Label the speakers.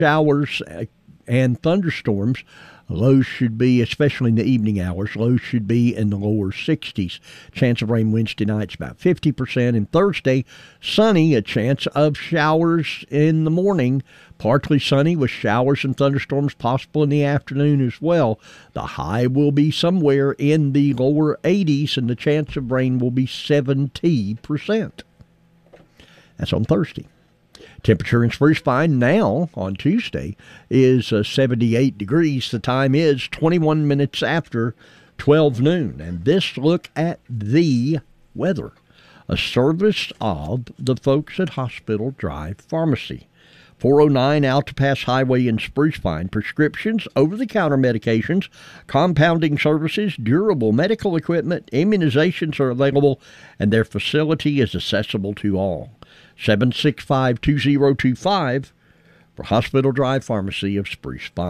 Speaker 1: showers and thunderstorms. Lows should be, especially in the evening hours, lows should be in the lower 60s. Chance of rain Wednesday night's about 50%. And Thursday, sunny, a chance of showers in the morning. Partly sunny with showers and thunderstorms possible in the afternoon as well. The high will be somewhere in the lower 80s, and the chance of rain will be 70%. That's on Thursday. Temperature in Spruce Pine now on Tuesday is 78 degrees. The time is 21 minutes after 12 noon. And this look at the weather. A service of the folks at Hospital Drive Pharmacy. 409 Altapass Highway in Spruce Pine. Prescriptions, over-the-counter medications, compounding services, durable medical equipment, immunizations are available, and their facility is accessible to all. 765-2025 for Hospital Drive Pharmacy of Spruce Pine.